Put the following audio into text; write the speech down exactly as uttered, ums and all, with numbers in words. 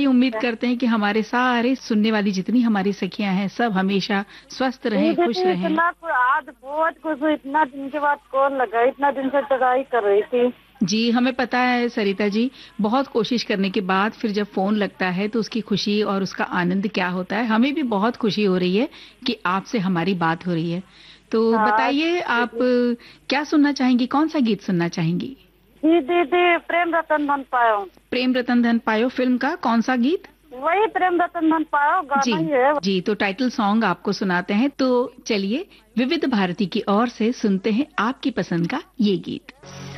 उम्मीद करते हैं कि हमारे सारे सुनने वाली जितनी हमारी सखियां हैं सब हमेशा स्वस्थ रहें, खुश रहें। इतना आज बहुत खुश हुई, इतना दिन के बाद कॉल लगा, इतना दिन से ट्राई कर रही थी। जी हमें पता है सरिता जी, बहुत कोशिश करने के बाद फिर जब फोन लगता है तो उसकी खुशी और उसका आनंद क्या होता है। हमें भी बहुत खुशी हो रही है कि आपसे हमारी बात हो रही है। तो हाँ बताइए आप क्या सुनना चाहेंगी, कौन सा गीत सुनना चाहेंगी? जी दीदी, प्रेम रतन धन पायो। प्रेम रतन धन पायो फिल्म का कौन सा गीत? वही प्रेम रतन धन पायो जी गाना ही है। जी, तो टाइटल सॉन्ग आपको सुनाते हैं। तो चलिए विविध भारती की ओर से सुनते हैं आपकी पसंद का ये गीत।